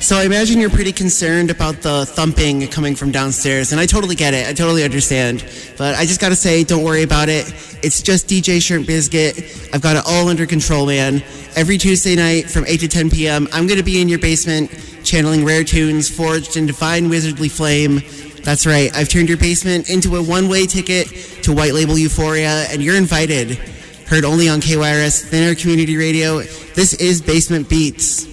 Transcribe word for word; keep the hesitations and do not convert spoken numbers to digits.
So I imagine you're pretty concerned about the thumping coming from downstairs, and I totally get it. I totally understand. But I just got to say, don't worry about it. It's just D J Shrimp Biscuit. I've got it all under control, man. Every Tuesday night from eight to ten p.m., I'm going to be in your basement channeling rare tunes forged in divine wizardly flame. That's right. I've turned your basement into a one-way ticket to white label euphoria, and you're invited. Heard only on K Y R S, Thin Air Community Radio. This is Basement Beats.